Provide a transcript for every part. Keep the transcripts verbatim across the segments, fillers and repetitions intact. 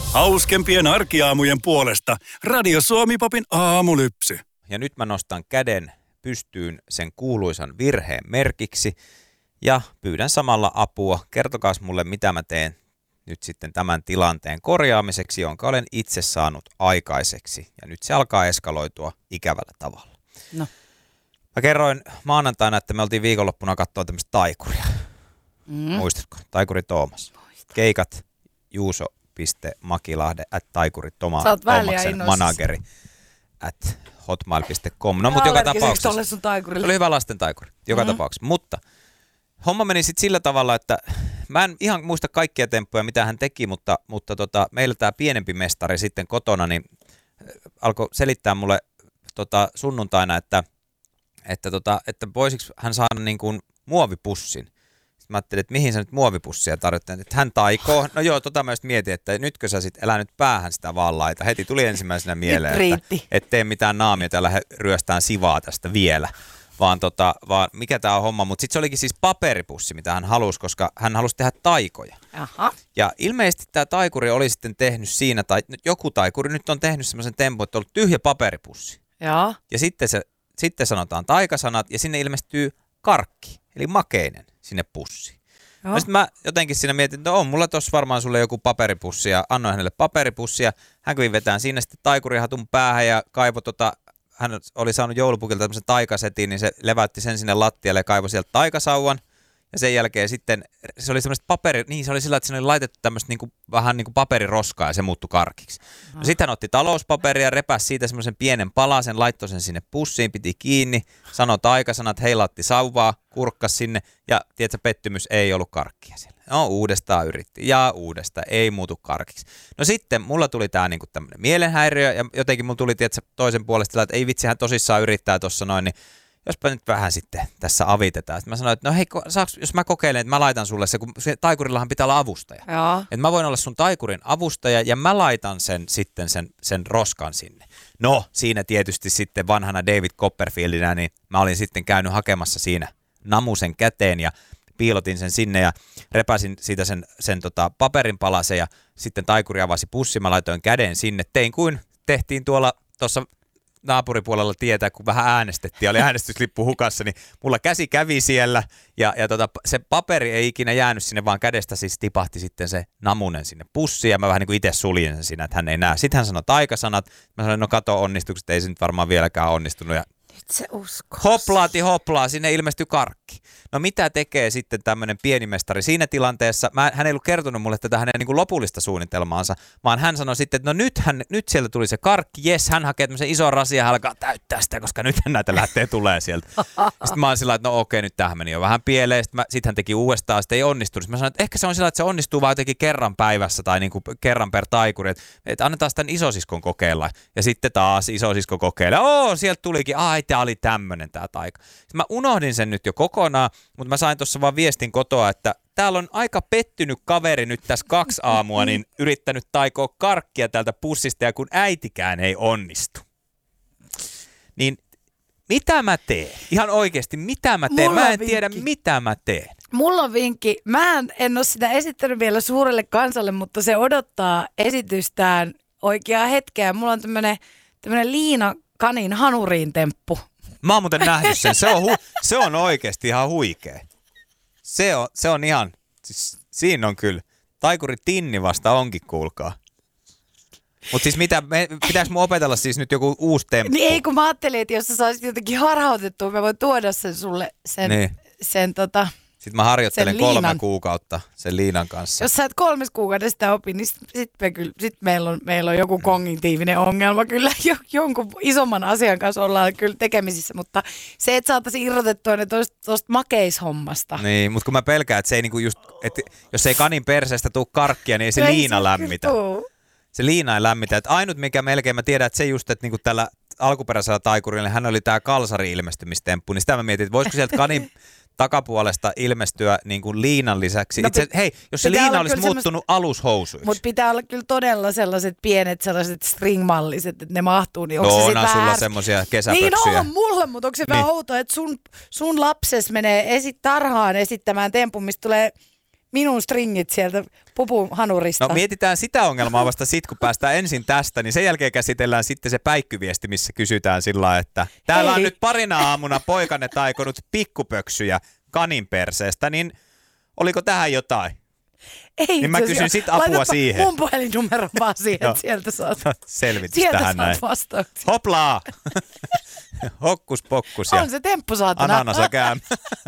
Hauskempien arkiaamujen puolesta Radio Suomi-popin aamulypsy. Ja nyt mä nostan käden pystyyn sen kuuluisan virheen merkiksi ja pyydän samalla apua. Kertokaas mulle, mitä mä teen nyt sitten tämän tilanteen korjaamiseksi, jonka olen itse saanut aikaiseksi. Ja nyt se alkaa eskaloitua ikävällä tavalla. No. Mä kerroin maanantaina, että me oltiin viikonloppuna katsoa tämmöistä taikuria. Mm. Muistatko? Taikuri Toomas. Muistan. Keikat Juuso. Makilahde at taikuri Toma, Toomaksen manageri at hotmail piste com. No, mutta joka tapauksessa. Se oli hyvä lasten taikuri, joka mm-hmm. tapauksessa. Mutta homma meni sitten sillä tavalla, että mä en ihan muista kaikkia temppuja, mitä hän teki, mutta, mutta tota, meillä tämä pienempi mestari sitten kotona, niin alkoi selittää mulle tota, sunnuntaina, että, että, tota, että voisiko hän saada niin kuin muovipussin. Mä ajattelin, että mihin sä nyt muovipussia tarvitset, että hän taikoo. No joo, tota mä just mietin, että nytkö sä sit elänyt päähän sitä vaan laita. Heti tuli ensimmäisenä mieleen, että et tee mitään naamia, täällä ryöstään sivaa tästä vielä. Vaan, tota, vaan mikä tää on homma. Mutta sitten se olikin siis paperipussi, mitä hän halusi, koska hän halusi tehdä taikoja. Aha. Ja ilmeisesti tämä taikuri oli sitten tehnyt siinä, tai joku taikuri nyt on tehnyt semmoisen tempun, että on ollut tyhjä paperipussi. Joo. Ja sitten, se, sitten sanotaan taikasanat ja sinne ilmestyy karkki, eli makeinen sinne pussiin. No sitten mä jotenkin siinä mietin, että on mulla tossa varmaan sulle joku paperipussi ja annoin hänelle paperipussia. Hän kävi vetään sinne sitten taikurihatun päähän ja kaivoi tota, hän oli saanut joulupukilta tämmöisen taikasetin, niin se leväytti sen sinne lattialle ja kaivoi sieltä taikasauvan. Ja sen jälkeen sitten, se oli semmoista paperi, niin se oli sillä, että siinä oli laitettu tämmöistä niinku, vähän niin kuin paperiroskaa ja se muuttui karkiksi. No sitten hän otti talouspaperia, repäsi siitä semmoisen pienen palasen, laittoi sen sinne pussiin, piti kiinni, sanoi taikasanat, heilautti sauvaa, kurkkasi sinne ja tiedätkö, pettymys ei ollut karkkia siellä. No uudestaan yritti ja uudestaan, ei muutu karkiksi. No sitten mulla tuli tää niinku tämmöinen mielenhäiriö ja jotenkin mulla tuli tiedätkö, toisen puolesta, että ei vitsi hän tosissaan yrittää tuossa noin, niin jospa nyt vähän sitten tässä avitetaan. Sitten mä sanoin, että no hei, saaks, jos mä kokeilen, että mä laitan sulle se, kun se taikurillahan pitää olla avustaja. Joo. Että mä voin olla sun taikurin avustaja ja mä laitan sen sitten sen, sen roskan sinne. No, siinä tietysti sitten vanhana David Copperfieldinä, niin mä olin sitten käynyt hakemassa siinä namusen käteen ja piilotin sen sinne ja repäsin siitä sen, sen tota paperin palasen ja sitten taikuri avasi pussi, mä laitoin käden sinne. Tein kuin tehtiin tuolla tuossa naapuripuolella tietää, kun vähän äänestettiin, oli äänestyslippu hukassa, niin mulla käsi kävi siellä ja, ja tota, se paperi ei ikinä jäänyt sinne, vaan kädestä siis tipahti sitten se namunen sinne pussiin ja mä vähän niin kuin itse suljin sen siinä, että hän ei näe. Sitten hän sanoi taikasanat, mä sanoin, no kato onnistukset, ei se nyt varmaan vieläkään onnistunut ja nyt se uskoo. hoplaati hoplaa, sinne ilmestyi karkki. No mitä tekee sitten tämmöinen pienimestari siinä tilanteessa? Mä, hän ei ollut kertonut mulle tätä hänen niin kuin lopullista suunnitelmaansa, vaan hän sanoi sitten, että no nyt, hän, nyt sieltä tuli se karkki, jes, hän hakee tämmöisen ison rasin ja hän alkaa täyttää sitä, koska nyt näitä lähtee tulee sieltä. Sitten mä oon sillä, että no okei, nyt tämähän meni jo vähän pieleen. Sitten, sitten hän teki uudestaan, sitten ei onnistunut. Sitten mä sanoin, että ehkä se on sillä, että se onnistuu vaan jotenkin kerran päivässä tai niin kuin kerran per taikuri, että, että annetaan tämän isosiskon kokeilla. Ja sitten taas isosisko kokeilla. Oo, sieltä tulikin, ai tää oli tämmönen tää taika. Sitten mä unohdin sen nyt jo kokonaan, mutta mä sain tuossa vaan viestin kotoa, että täällä on aika pettynyt kaveri nyt tässä kaksi aamua, niin yrittänyt taikoa karkkia täältä pussista ja kun äitikään ei onnistu. Niin mitä mä teen? Ihan oikeasti, mitä mä teen? Mulla mä en vinkki. tiedä, mitä mä teen. Mulla on vinkki. Mä en ole sitä esittänyt vielä suurelle kansalle, mutta se odottaa esitystään oikeaa hetkeä. Mulla on tämmönen, tämmönen Liina Kanin hanuriin temppu. Mä oon muuten nähnyt sen. Se on, hu- se on oikeasti ihan huikea. Se on, se on ihan, siis siinä on kyllä. Taikuri Tinni vasta onkin, kuulkaa. Mutta siis mitä, me, pitääkö mun opetella siis nyt joku uusi temppu? Niin ei, kun mä ajattelin, että jos sä saisit jotenkin harhautettua, mä voin tuoda sen sulle, sen, niin. sen tota... Sitten mä harjoittelen kolme liinan. kuukautta sen Liinan kanssa. Jos sä et kolmes kuukaudesta sitä opi, niin sitten sit me kyllä, sit meillä, on, meillä on joku kognitiivinen ongelma. Kyllä jo, jonkun isomman asian kanssa ollaan kyllä tekemisissä, mutta se, että saataisiin irrotettua ne tuosta makeishommasta. Niin, mutta kun mä pelkään, että se ei niinku just, että jos ei kanin perseestä tule karkkia, niin ei se Ei Liina se lämmitä. tuu. Se Liina ei lämmitä. Et ainut mikä melkein mä tiedän, että se just, että niinku tällä alkuperäisellä taikurilla, hän oli tää kalsari-ilmestymistemppu, niin sitä mä mietin, että voisiko sieltä kanin takapuolesta ilmestyä niin kuin Liinan lisäksi. No, Itse, hei, jos se Liina olisi muuttunut semmoista... alushousuiksi. Mutta pitää olla kyllä todella sellaiset pienet sellaiset stringmalliset, että ne mahtuu. Niin onko no se onhan sit sulla vähän... semmoisia kesäpöksyjä. Niin on mulla, mutta onko se niin. vähän outoa, että sun, sun lapses menee esit tarhaan esittämään tempun, mistä tulee minun stringit sieltä pupun hanurista. No mietitään sitä ongelmaa vasta sit, kun päästään ensin tästä, niin sen jälkeen käsitellään sitten se päikkyviesti, missä kysytään sillä lailla, että täällä on Hei. nyt parina aamuna poikanne taikonut pikkupöksyjä kaninperseestä, niin oliko tähän jotain? Ei, Niin mä kysyn sit apua laitapa siihen. mun puhelinnumero vaan siihen, että sieltä saat, Selvitys sieltä tähän saat näin. vastauksia. Hoplaa! Hokkus pokkus ja On se temppu saatana. ananasakääm.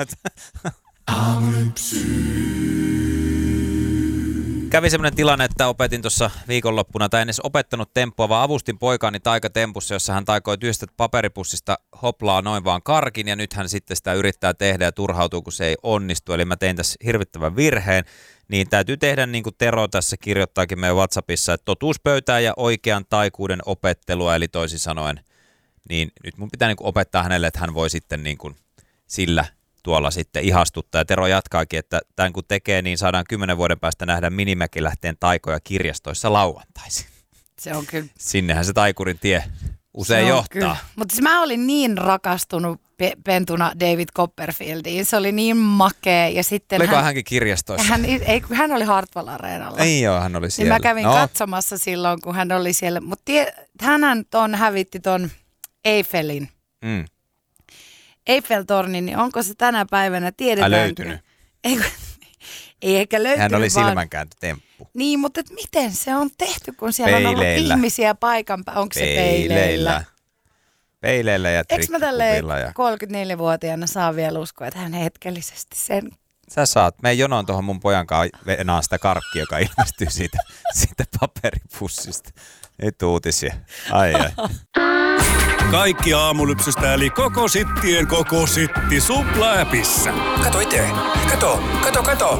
Kävi semmoinen tilanne, että opetin tuossa viikonloppuna, tai en edes opettanut temppua, vaan avustin poikaani taikatempussa, jossa hän taikoi työstä paperipussista hoplaa noin vaan karkin, ja nyt hän sitten sitä yrittää tehdä ja turhautuu, kun se ei onnistu. Eli mä tein tässä hirvittävän virheen, niin täytyy tehdä niin kuin Tero tässä kirjoittaakin meidän WhatsAppissa, että totuuspöytää ja oikean taikuuden opettelua, eli toisin sanoen, niin nyt mun pitää niin kuin opettaa hänelle, että hän voi sitten niin kuin sillä tuolla sitten ihastuttaa. Ja Tero jatkaakin, että tämän kun tekee, niin saadaan kymmenen vuoden päästä nähdä Minimäkilähteen taikoja kirjastoissa lauantaisin. Se on kyllä. Sinnehän se taikurin tie usein johtaa. Mutta siis mä olin niin rakastunut pe- pentuna David Copperfieldiin. Se oli niin makea. Ja sitten Oliko hän, hänkin kirjastoissa? hän, ei, kun hän oli Hartwall Areenalla. Ei joo, hän oli Niin siellä. mä kävin no. katsomassa silloin, kun hän oli siellä. Mutta hänhän ton hävitti ton Eiffelin. Mm. Eiffeltorni, niin onko se tänä päivänä, tiedetäänkö? Hän löytynyt. Ei, ei ehkä löytynyt, Hän oli vaan... silmänkääntötemppu. Niin, mutta et miten se on tehty, kun siellä on ollut Peileillä. ihmisiä paikan päällä? Onko se peileillä? Peileillä ja Eikö mä tälleen trikkikupilla. Ja... kolmekymmentäneljävuotiaana saa vielä uskoa, että hän hetkellisesti sen... Sä saat. Mene jonoon tuohon mun pojan kanssa venaan sitä karkkia, joka ilmestyy siitä, siitä paperipussista. Nyt uutisia. Ai ai. Kaikki aamulypsystä eli koko sittien koko sitti supla-äpissä. Kato itse. Kato, kato, kato.